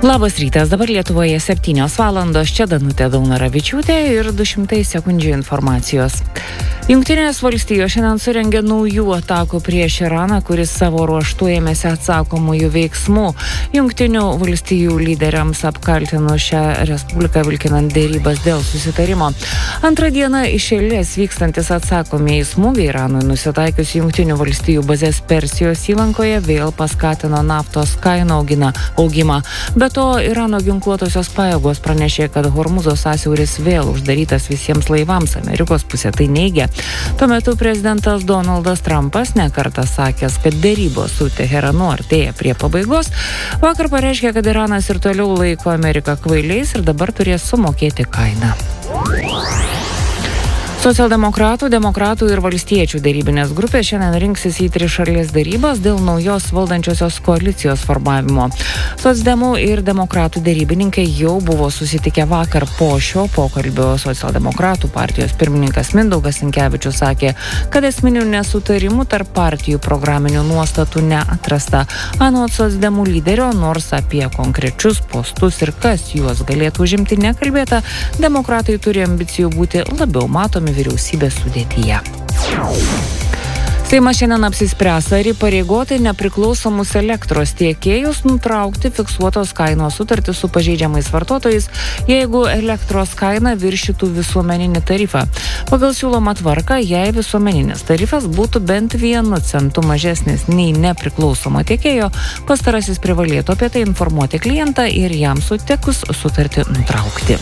Labas rytas, dabar Lietuvoje 7 valandos, čia Danutė Daunaravičiūtė ir 200 sekundžių informacijos. Jungtinės valstijos šiandien surengė naujų atakų prieš Iraną, kuris savo ruožtu ėmėsi atsakomųjų veiksmų. Jungtinių valstijų lyderiams apkaltino šią respubliką vilkinant dėrybas dėl susitarimo. Antrą dieną iš eilės vykstantis atsakomieji smūgiai Iranui nusitaikius Jungtinių valstijų bazės Persijos įlankoje vėl paskatino naftos kainų augimą. Be to, Irano ginkluotosios pajėgos pranešė, kad Hormuzo sąsiauris vėl uždarytas visiems laivams. Amerikos pusė tai neigia. Tuo metu prezidentas Donaldas Trumpas nekartą sakęs, kad dėrybos su Teheranu artėja prie pabaigos, vakar pareiškė, kad Iranas ir toliau laiko Ameriką kvailiais ir dabar turės sumokėti kainą. Socialdemokratų, demokratų ir valstiečių dėrybinės grupės šiandien rinksis į trišalės dėrybas dėl naujos valdančiosios koalicijos formavimo. Socdemų ir demokratų dėrybininkai jau buvo susitikę vakar. Po šio pokalbio socialdemokratų partijos pirmininkas Mindaugas Sinkevičius sakė, kad esminių nesutarimų tarp partijų programinių nuostatų neatrasta. Anot socdemų lyderio, nors apie konkrečius postus ir kas juos galėtų užimti nekalbėta, demokratai turi ambicijų būti labiau matomi vyriausybės sudėtyje. Seimas šiandien apsispręs, ar įpareigoti nepriklausomus elektros tiekėjus nutraukti fiksuotos kainos sutartį su pažeidžiamais vartotojais, jeigu elektros kaina viršytų visuomeninį tarifą. Pagal siūlomą tvarką, jei visuomeninis tarifas būtų bent 1 centu mažesnis nei nepriklausomo tiekėjo, pastarasis privalėtų apie tai informuoti klientą ir jam sutikus sutartį nutraukti.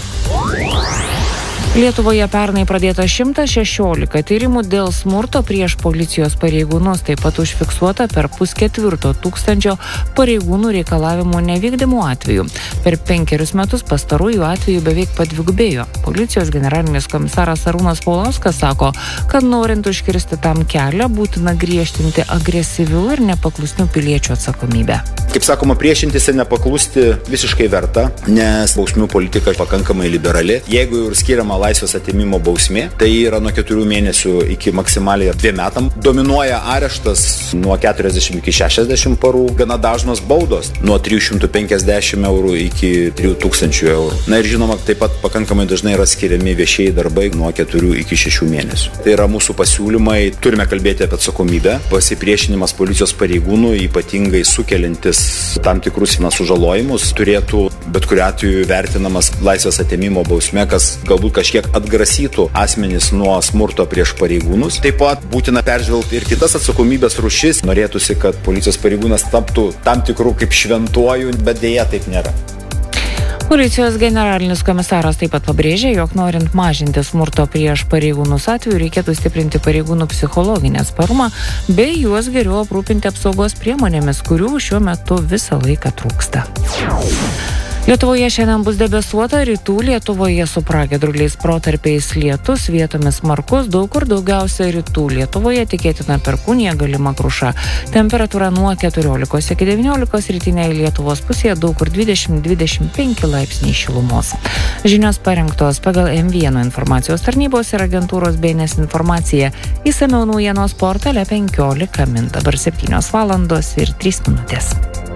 Lietuvoje pernai pradėta 116 tyrimų dėl smurto prieš policijos pareigūnus, taip pat užfiksuota per 5,4 pareigūnų reikalavimų nevykdymų atvejų. Per 5 metus pastarųjų atvejų beveik padvigubėjo. Policijos generalinis komisaras Arūnas Paulauskas sako, kad norint užkirsti tam kelią, būtina griežtinti agresyvių ir nepaklusnių piliečių atsakomybę. Kaip sakoma, priešintis ir nepaklusti visiškai verta, nes bausmių politika pakankamai liberali. Jeigu ir skiriama laisvės atėmimo bausmė, tai yra nuo 4 mėnesių iki maksimaliai 2 metam. Dominuoja areštas nuo 40 iki 60 parų, gana dažnos baudos nuo 350 eurų iki 3000 eurų. Na ir žinoma, taip pat pakankamai dažnai yra skiriami viešieji darbai nuo 4 iki 6 mėnesių. Tai yra mūsų pasiūlymai, turime kalbėti apie atsakomybę, pasipriešinimas policijos pareigūnų, ypatingai sukeliantis tam tikrus sužalojimus, turėtų bet kuriuo atveju vertinamas laisvės atėmimo bausmė, kas galbūt kažkiek atgrasytų asmenys nuo smurto prieš pareigūnus. Taip pat būtina peržvelgti ir kitas atsakomybės rūšis. Norėtųsi, kad policijos pareigūnas taptų tam tikrų kaip šventuoju, bet dėja taip nėra. Policijos generalinis komisaras taip pat pabrėžė, jog norint mažinti smurto prieš pareigūnus atveju reikėtų stiprinti pareigūnų psichologinę atsparumą bei juos geriau aprūpinti apsaugos priemonėmis, kurių šiuo metu visą laiką trūksta. Lietuvoje šiandien bus debesuota, rytų Lietuvoje su pragiedruliais protarpiais lietus, vietomis smarkus, daug kur daugiausia rytų Lietuvoje tikėtina perkūnija, galima kruša. Temperatūra nuo 14 iki 19, rytinėje Lietuvos pusėje daug kur 20-25 laipsniai šilumos. Žinios parengtos pagal M1 informacijos tarnybos ir agentūros BNS informacija. Išsamiau naujienos portale 15 min. Dabar 7 valandos ir 3 minutės.